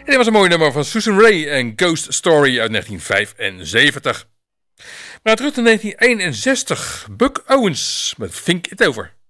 En dit was een mooi nummer van Susan Rae en Ghost Story uit 1975. Maar terug in 1961, Buck Owens met Think It Over.